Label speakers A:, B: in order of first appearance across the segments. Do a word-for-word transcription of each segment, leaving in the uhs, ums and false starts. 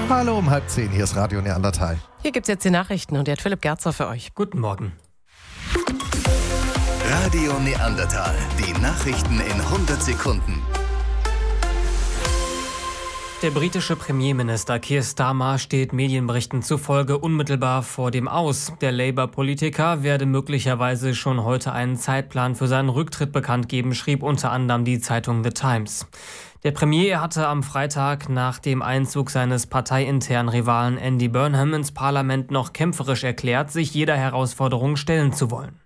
A: Hallo um halb zehn, hier ist Radio Neandertal.
B: Hier gibt's jetzt die Nachrichten und der hat Philipp Gerzer für euch.
C: Guten Morgen.
D: Radio Neandertal, die Nachrichten in hundert Sekunden.
C: Der britische Premierminister Keir Starmer steht Medienberichten zufolge unmittelbar vor dem Aus. Der Labour-Politiker werde möglicherweise schon heute einen Zeitplan für seinen Rücktritt bekannt geben, schrieb unter anderem die Zeitung The Times. Der Premier hatte am Freitag nach dem Einzug seines parteiinternen Rivalen Andy Burnham ins Parlament noch kämpferisch erklärt, sich jeder Herausforderung stellen zu wollen.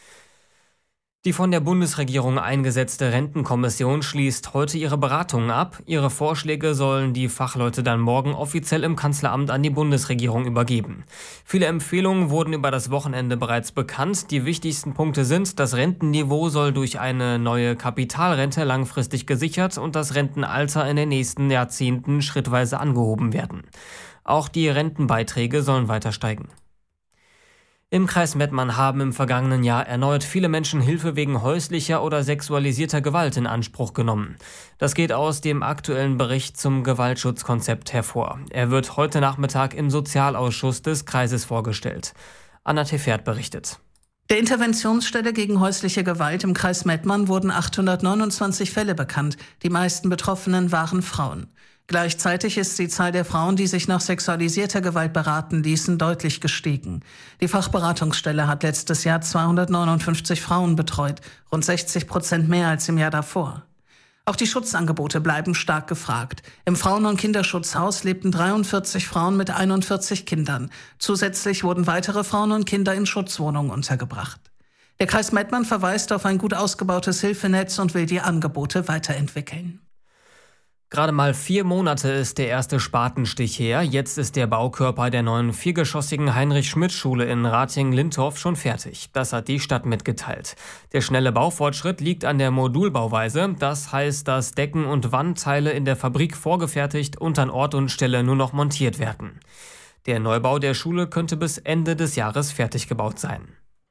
C: Die von der Bundesregierung eingesetzte Rentenkommission schließt heute ihre Beratungen ab. Ihre Vorschläge sollen die Fachleute dann morgen offiziell im Kanzleramt an die Bundesregierung übergeben. Viele Empfehlungen wurden über das Wochenende bereits bekannt. Die wichtigsten Punkte sind, das Rentenniveau soll durch eine neue Kapitalrente langfristig gesichert und das Rentenalter in den nächsten Jahrzehnten schrittweise angehoben werden. Auch die Rentenbeiträge sollen weiter steigen. Im Kreis Mettmann haben im vergangenen Jahr erneut viele Menschen Hilfe wegen häuslicher oder sexualisierter Gewalt in Anspruch genommen. Das geht aus dem aktuellen Bericht zum Gewaltschutzkonzept hervor. Er wird heute Nachmittag im Sozialausschuss des Kreises vorgestellt. Anna Tefert berichtet.
E: Der Interventionsstelle gegen häusliche Gewalt im Kreis Mettmann wurden achthundertneunundzwanzig Fälle bekannt. Die meisten Betroffenen waren Frauen. Gleichzeitig ist die Zahl der Frauen, die sich nach sexualisierter Gewalt beraten ließen, deutlich gestiegen. Die Fachberatungsstelle hat letztes Jahr zweihundertneunundfünfzig Frauen betreut, rund sechzig Prozent mehr als im Jahr davor. Auch die Schutzangebote bleiben stark gefragt. Im Frauen- und Kinderschutzhaus lebten dreiundvierzig Frauen mit einundvierzig Kindern. Zusätzlich wurden weitere Frauen und Kinder in Schutzwohnungen untergebracht. Der Kreis Mettmann verweist auf ein gut ausgebautes Hilfenetz und will die Angebote weiterentwickeln.
C: Gerade mal vier Monate ist der erste Spatenstich her. Jetzt ist der Baukörper der neuen viergeschossigen Heinrich-Schmidt-Schule in Ratingen-Lintorf schon fertig. Das hat die Stadt mitgeteilt. Der schnelle Baufortschritt liegt an der Modulbauweise. Das heißt, dass Decken und Wandteile in der Fabrik vorgefertigt und an Ort und Stelle nur noch montiert werden. Der Neubau der Schule könnte bis Ende des Jahres fertig gebaut sein.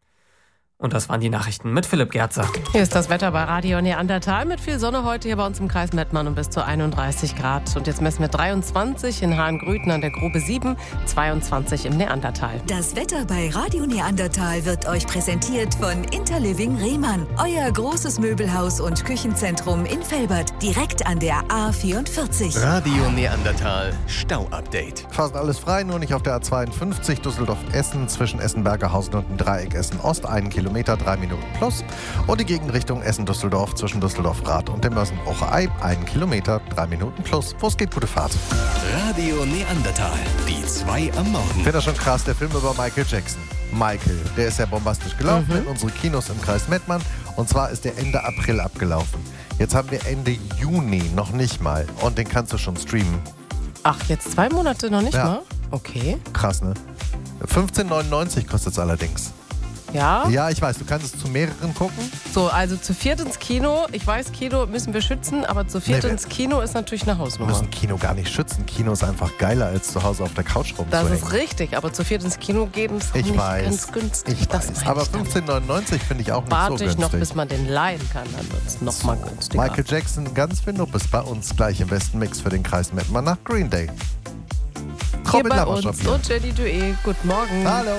C: Und das waren die Nachrichten mit Philipp Gerzer.
B: Hier ist das Wetter bei Radio Neandertal mit viel Sonne heute hier bei uns im Kreis Mettmann und bis zu einunddreißig Grad. Und jetzt messen wir dreiundzwanzig in Hahngrüten an der Grube sieben, zweiundzwanzig im Neandertal.
F: Das Wetter bei Radio Neandertal wird euch präsentiert von Interliving Rehmann. Euer großes Möbelhaus und Küchenzentrum in Velbert, direkt an der A vierundvierzig.
D: Radio Neandertal Stau-Update.
A: Fast alles frei, nur nicht auf der A zweiundfünfzig Düsseldorf-Essen zwischen Essen-Bergerhausen und dem Dreieck Essen-Ost, einen Kilometer, drei Minuten plus. Und die Gegenrichtung Essen-Düsseldorf zwischen Düsseldorf-Rath und dem Mörsen-Brucher-Ei, einen Kilometer, drei Minuten plus. Wo es geht, gute Fahrt.
D: Radio Neandertal, die zwei am Morgen.
A: Ich finde das schon krass, der Film über Michael Jackson. Michael, der ist ja bombastisch gelaufen
B: Mhm.
A: in unsere Kinos im Kreis Mettmann. Und zwar ist der Ende April abgelaufen. Jetzt haben wir Ende Juni, noch nicht mal. Und den kannst du schon streamen.
B: Ach, jetzt zwei Monate noch nicht
A: Ja.
B: mal? Okay.
A: Krass, ne? fünfzehn neunundneunzig kostet es allerdings.
B: Ja.
A: Ja, ich weiß, du kannst es zu mehreren gucken.
B: So, also zu viert ins Kino. Ich weiß, Kino müssen wir schützen, aber zu viert
A: Nee, wir-
B: ins Kino ist natürlich eine
A: Wir
B: Hausnummer.
A: müssen Kino gar nicht schützen. Kino ist einfach geiler, als zu Hause auf der Couch
B: Das
A: rumzuhängen.
B: ist richtig, aber zu viert ins Kino gehen ist auch
A: Ich
B: nicht
A: weiß.
B: ganz günstig.
A: Ich
B: Das
A: weiß.
B: meine
A: Aber
B: ich damit.
A: fünfzehn neunundneunzig finde ich auch nicht
B: Warte
A: so
B: ich
A: günstig.
B: noch, bis man den leihen kann, dann wird es noch mal günstiger.
A: Michael Jackson, ganz für Nuppes bei uns gleich im besten Mix für den Kreis Mettmann nach Green Day.
B: Hier
A: Robin
B: bei
A: Laberschop
B: uns
A: hier.
B: und Jenny Dué. Guten Morgen.
A: Hallo.